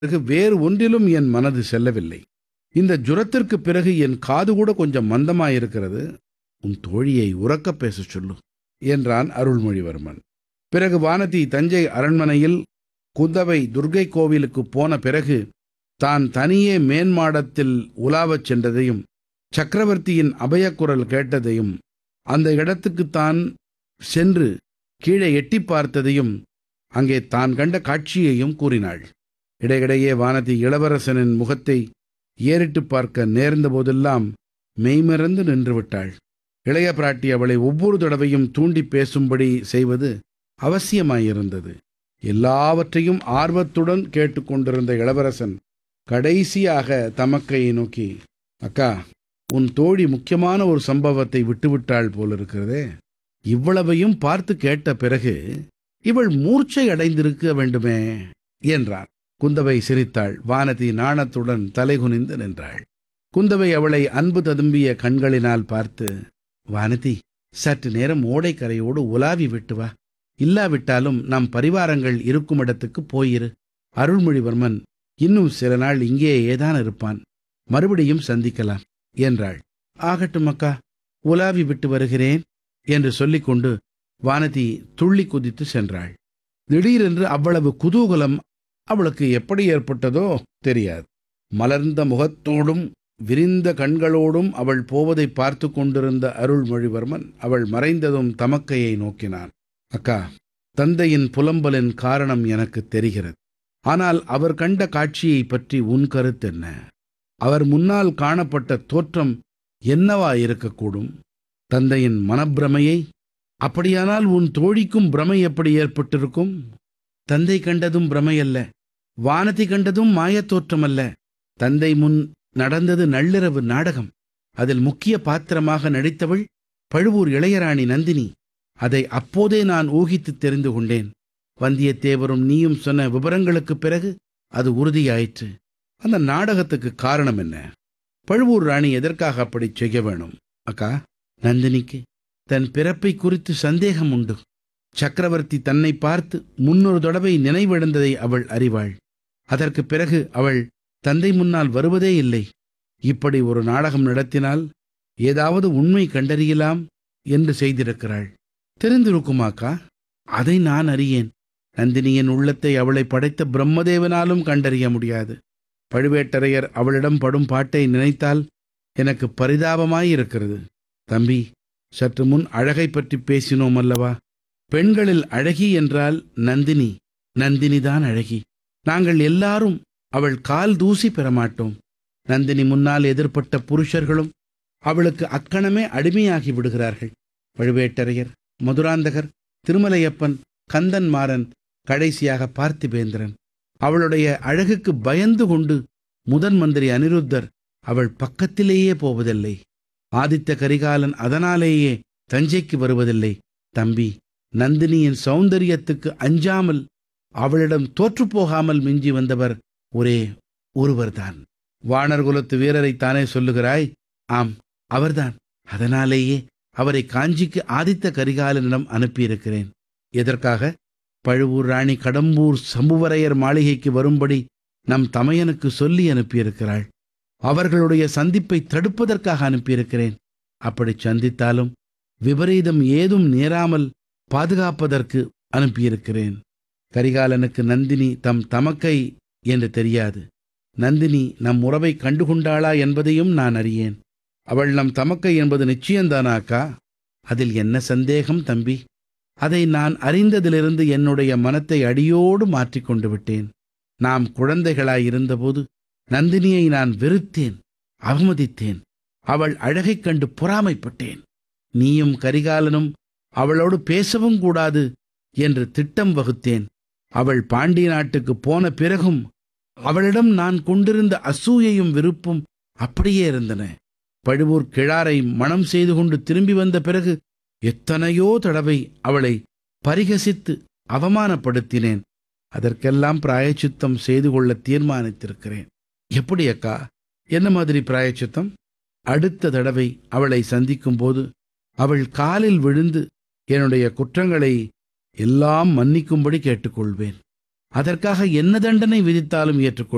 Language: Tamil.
பிறகு வேறு ஒன்றிலும் என் மனது செல்லவில்லை. இந்த ஜுரத்திற்குப் பிறகு என் காது கூட கொஞ்சம் மந்தமாயிருக்கிறது. உன் தோழியை உரக்கப் பேசச் சொல்லு என்றான் அருள்மொழிவர்மன். பிறகு வானதி தஞ்சை அரண்மனையில் குந்தவை துர்க்கை கோவிலுக்குப் போன பிறகு தான் தனியே மேன்மாடத்தில் உலாவச் சென்றதையும் சக்கரவர்த்தியின் அபயக்குரல் கேட்டதையும் அந்த இடத்துக்குத் தான் சென்று கீழே எட்டிப் பார்த்ததையும் அங்கே தான் கண்ட காட்சியையும் கூறினாள். இடையிடையே வானதி இளவரசனின் முகத்தை ஏறிட்டுப் பார்க்க நேர்ந்த போதெல்லாம் மெய்மறந்து நின்றுவிட்டாள். இளைய பிராட்டி அவளை ஒவ்வொரு தடவையும் தூண்டி பேசும்படி செய்வது அவசியமாயிருந்தது. எல்லாவற்றையும் ஆர்வத்துடன் கேட்டுக்கொண்டிருந்த இளவரசன் கடைசியாக தமக்கையை நோக்கி, அக்கா, உன் தோழி முக்கியமான ஒரு சம்பவத்தை விட்டுவிட்டாள் போலிருக்கிறதே. இவ்வளவையும் பார்த்து கேட்ட பிறகு இவள் மூர்ச்சை அடைந்திருக்க வேண்டுமே என்றான். குந்தவை சிரித்தாள். வானதி நாணத்துடன் தலைகுனிந்து நின்றாள். குந்தவை அவளை அன்பு ததும்பிய கண்களினால் பார்த்து, வானதி, சற்று நேரம் ஓடைக்கரையோடு உலாவி விட்டு வா. இல்லாவிட்டாலும் நம் பரிவாரங்கள் இருக்கும் இடத்துக்கு போயிரு. அருள்மொழிவர்மன் இன்னும் சில நாள் இங்கே ஏதான் இருப்பான். மறுபடியும் சந்திக்கலாம் என்றாள். ஆகட்டும் அக்கா, உலாவி விட்டு வருகிறேன் என்று சொல்லிக்கொண்டு வானதி துள்ளி குதித்து சென்றாள். திடீரென்று அவ்வளவு குதூகலம் அவளுக்கு எப்படி ஏற்பட்டதோ தெரியாது. மலர்ந்த முகத்தோடும் விரிந்த கண்களோடும் அவள் போவதை பார்த்து கொண்டிருந்த அருள்மொழிவர்மன் அவள் மறைந்ததும் தமக்கையை நோக்கினான். அக்கா, தந்தையின் புலம்பலின் காரணம் எனக்கு தெரிகிறது. ஆனால் அவர் கண்ட காட்சியை பற்றி உன் கருத்தென்ன? அவர் முன்னால் காணப்பட்ட தோற்றம் என்னவா இருக்கக்கூடும்? தந்தையின் மனப்பிரமையை? அப்படியானால் உன் தோழிக்கும் பிரமை எப்படி ஏற்பட்டிருக்கும்? தந்தை கண்டதும் பிரமையல்ல, வானதி கண்டதும் மாயத்தோற்றமல்ல. தந்தை முன் நடந்தது நள்ளிரவு நாடகம். அதில் முக்கிய பாத்திரமாக நடித்தவள் பழுவூர் இளையராணி நந்தினி. அதை அப்போதே நான் ஊகித்து தெரிந்து கொண்டேன். வந்தியத்தேவரும் நீயும் சொன்ன விவரங்களுக்குப் பிறகு அது உறுதியாயிற்று. அந்த நாடகத்துக்கு காரணம் என்ன? பழுவூர் ராணி எதற்காக அப்படி செய்ய வேணும்? அக்கா, நந்தினிக்கு தன் பிறப்பை குறித்து சந்தேகம் உண்டு. சக்கரவர்த்தி தன்னை பார்த்து முன்னொரு தடவை நினைவிழந்ததை அவள் அறிவாள். அதற்கு பிறகு அவள் தந்தை முன்னால் வருவதே இல்லை. இப்படி ஒரு நாடகம் நடத்தினால் ஏதாவது உண்மை கண்டறியலாம் என்று செய்திருக்கிறாள். தெரிந்திருக்குமாக்கா? அதை நான் அறியேன். நந்தினியின் உள்ளத்தை அவளை படைத்த பிரம்மதேவனாலும் கண்டறிய முடியாது. பழுவேட்டரையர் அவளிடம் படும் பாட்டை நினைத்தால் எனக்கு பரிதாபமாயிருக்கிறது. தம்பி, சற்று முன் அழகை பற்றி பேசினோம் அல்லவா? பெண்களில் அழகி என்றால் நந்தினி. நந்தினிதான் அழகி. நாங்கள் எல்லாரும் அவள் கால் தூசி பெறமாட்டோம். நந்தினி முன்னால் எதிர்ப்பட்ட புருஷர்களும் அவளுக்கு அக்கணமே அடிமையாகி விடுகிறார்கள். பழுவேட்டரையர், மதுராந்தகர், திருமலையப்பன், கந்தன்மாறன், கடைசியாக பார்த்திபேந்திரன். அவளுடைய அழகுக்கு பயந்து கொண்டு முதன் மந்திரி அனிருத்தர் அவள் பக்கத்திலேயே போவதில்லை. ஆதித்த கரிகாலன் அதனாலேயே தஞ்சைக்கு வருவதில்லை. தம்பி, நந்தினியின் சௌந்தரியத்துக்கு அஞ்சாமல் அவளிடம் தோற்றுப்போகாமல் மிஞ்சி வந்தவர் ஒரே ஒருவர்தான். வாணர் குலத்து வீரரைத்தானே சொல்லுகிறாய்? ஆம், அவர்தான். அதனாலேயே அவரை காஞ்சிக்கு ஆதித்த கரிகாலனிடம் அனுப்பியிருக்கிறேன். எதற்காக? பழுவூர் ராணி கடம்பூர் சம்புவரையர் மாளிகைக்கு வரும்படி நம் தமையனுக்கு சொல்லி அனுப்பியிருக்கிறாள். அவர்களுடைய சந்திப்பை தடுப்பதற்காக அனுப்பியிருக்கிறேன். அப்படி சந்தித்தாலும் விபரீதம் ஏதும் நேராமல் பாதுகாப்பதற்கு அனுப்பியிருக்கிறேன். கரிகாலனுக்கு நந்தினி தம் தமக்கை என்று தெரியாது. நந்தினி நம் உறவை கண்டுகொண்டாளா என்பதையும் நான் அறியேன். அவள் நம் தமக்கை என்பது நிச்சயம்தானா அக்கா? அதில் என்ன சந்தேகம் தம்பி? அதை நான் அறிந்ததிலிருந்து என்னுடைய மனத்தை அடியோடு மாற்றிக்கொண்டு விட்டேன். நாம் குழந்தைகளாயிருந்தபோது நந்தினியை நான் வெறுத்தேன், அவமதித்தேன். அவள் அழகைக் கண்டு பொறாமைப்பட்டேன். நீயும் கரிகாலனும் அவளோடு பேசவும் கூடாது என்று திட்டம் வகுத்தேன். அவள் பாண்டிய நாட்டுக்கு போன பிறகும் அவளிடம் நான் கொண்டிருந்த அசூயையும் விருப்பும் அப்படியே இருந்தன. பழுவூர் கிழாரை மணம் செய்து கொண்டு திரும்பி வந்த பிறகு எத்தனையோ தடவை அவளை பரிகசித்து அவமானப்படுத்தினேன். அதற்கெல்லாம் பிராயச்சித்தம் செய்து கொள்ள தீர்மானித்திருக்கிறேன். எப்படி அக்கா? என்ன மாதிரி பிராயச்சித்தம்? அடுத்த தடவை அவளை சந்திக்கும் போது அவள் காலில் விழுந்து என்னுடைய குற்றங்களை எல்லாம் மன்னிக்கும்படி கேட்டுக்கொள்வேன். அதற்காக என்ன தண்டனை விதித்தாலும் ஏற்றுக்கொள்வேன்.